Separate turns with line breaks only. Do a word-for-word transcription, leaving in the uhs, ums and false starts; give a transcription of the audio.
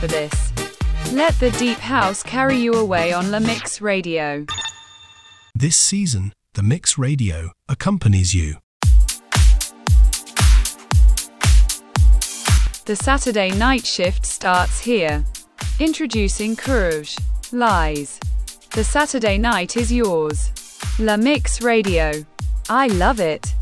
for this. Let the deep house carry you away on La Mix Radio.
This season, The Mix Radio accompanies you.
The Saturday night shift starts here. Introducing Courage, Lies. The Saturday night is yours. La Mix Radio. I love it.